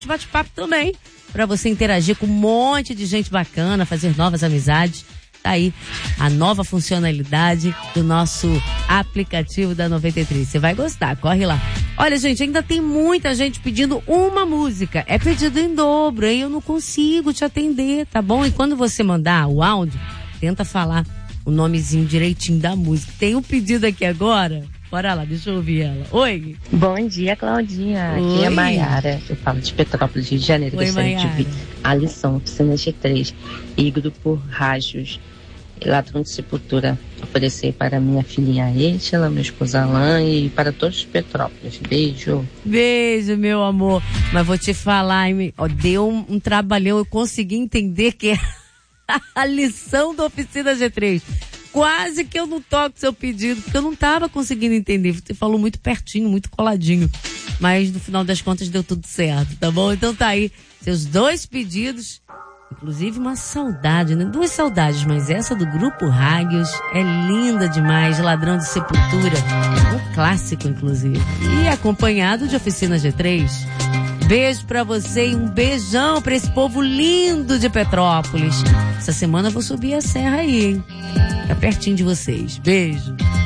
bate-papo também, para você interagir com um monte de gente bacana, fazer novas amizades. Tá aí a nova funcionalidade do nosso aplicativo da 93. Você vai gostar, corre lá. Olha, gente, ainda tem muita gente pedindo uma música. É pedido em dobro, aí eu não consigo te atender, tá bom? E quando você mandar o áudio, tenta falar o nomezinho direitinho da música. Tem um pedido aqui agora. Bora lá, deixa eu ouvir ela. Oi. Bom dia, Claudinha. Oi. Aqui é Maiara. Eu falo de Petrópolis, Rio de Janeiro. Oi, Gostaria de Maiara. ouvir a lição Oficina G3 e Grupo Rajos e Ladrão de Sepultura. Oferecer para minha filhinha Êtila, meu esposo Alain e para todos os Petrópolis. Beijo. Beijo, meu amor. Mas vou te falar, hein? Ó, deu um trabalhão. Eu consegui entender que é a lição da Oficina G3. Quase que eu não toco seu pedido, porque eu não estava conseguindo entender. Você falou muito pertinho, muito coladinho. Mas no final das contas deu tudo certo, tá bom? Então tá aí, seus 2 pedidos. Inclusive uma saudade, né? 2 saudades, mas essa do Grupo Rágios é linda demais. Ladrão de Sepultura, um clássico, inclusive. E acompanhado de Oficina G3. Beijo pra você e um beijão pra esse povo lindo de Petrópolis. Essa semana eu vou subir a serra aí, hein? Fica pertinho de vocês. Beijo.